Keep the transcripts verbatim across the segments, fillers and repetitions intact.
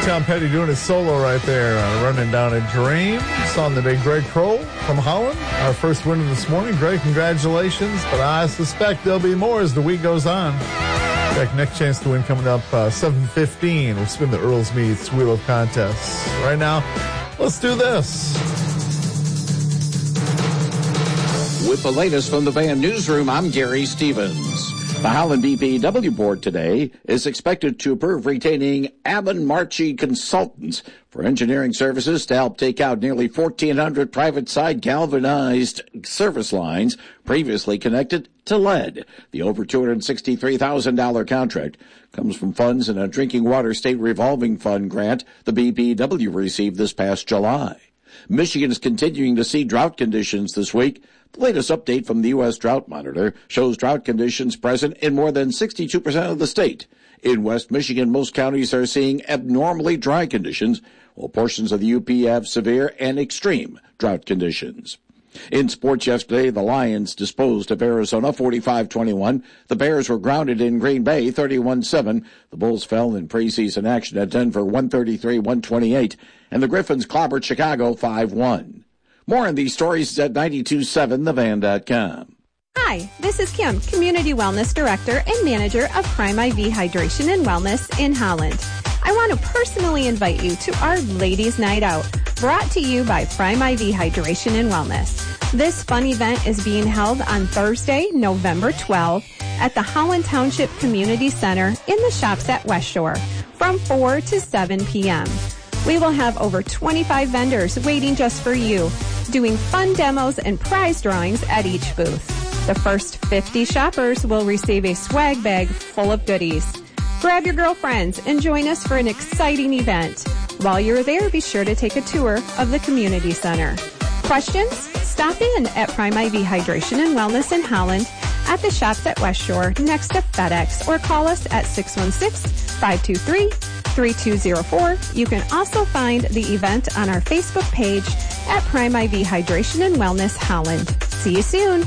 Tom Petty doing his solo right there, uh, running down a dream. On the big Greg Kroll from Holland, our first winner this morning. Greg, congratulations, but I suspect there'll be more as the week goes on. Back next chance to win coming up uh, seven fifteen. We'll spin the Earl's Meats Wheel of Contests. Right now, let's do this. With the latest from the Van Newsroom, I'm Gary Stevens. The Howland B P W Board today is expected to approve retaining Ammon Marchi Consultants for engineering services to help take out nearly fourteen hundred private-side galvanized service lines previously connected to lead. The over two hundred sixty-three thousand dollars contract comes from funds in a Drinking Water State Revolving Fund grant the B P W received this past July. Michigan is continuing to see drought conditions this week. The latest update from the U S Drought Monitor shows drought conditions present in more than sixty-two percent of the state. In West Michigan, most counties are seeing abnormally dry conditions, while portions of the U P have severe and extreme drought conditions. In sports yesterday, the Lions disposed of Arizona forty-five twenty-one. The Bears were grounded in Green Bay thirty-one seven. The Bulls fell in preseason action at Denver one thirty-three one twenty-eight. And the Griffins clobbered Chicago five one. More on these stories at nine two seven the van dot com. Hi, this is Kim, Community Wellness Director and Manager of Prime I V Hydration and Wellness in Holland. I want to personally invite you to our Ladies' Night Out, brought to you by Prime I V Hydration and Wellness. This fun event is being held on Thursday, November twelfth at the Holland Township Community Center in the shops at West Shore from four to seven p.m. We will have over twenty-five vendors waiting just for you, doing fun demos and prize drawings at each booth. The first fifty shoppers will receive a swag bag full of goodies. Grab your girlfriends and join us for an exciting event. While you're there, be sure to take a tour of the community center. Questions? Stop in at Prime I V Hydration and Wellness in Holland at the shops at West Shore next to FedEx, or call us at six one six, five two three, three two zero four. You can also find the event on our Facebook page at Prime I V Hydration and Wellness Holland. See you soon.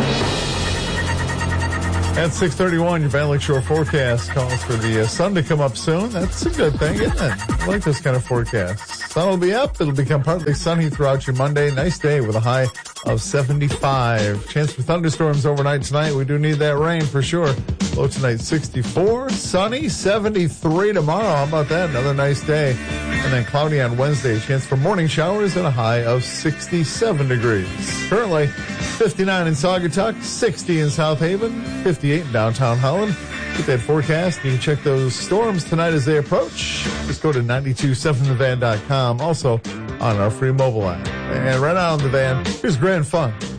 At six thirty-one, your Van Lake Shore forecast calls for the uh, sun to come up soon. That's a good thing, isn't it? I like this kind of forecast. Sun will be up. It'll become partly sunny throughout your Monday. Nice day with a high of seventy-five. Chance for thunderstorms overnight tonight. We do need that rain for sure. Low tonight, sixty-four. Sunny, seventy-three tomorrow. How about that? Another nice day. And then cloudy on Wednesday. Chance for morning showers and a high of sixty-seven degrees. Currently, fifty-nine in Saugatuck, sixty in South Haven, fifty-eight in downtown Holland. Get that forecast. You can check those storms tonight as they approach. Just go to nine two seven the van dot com. Also on our free mobile app. And right out on the van, here's Grand Funk.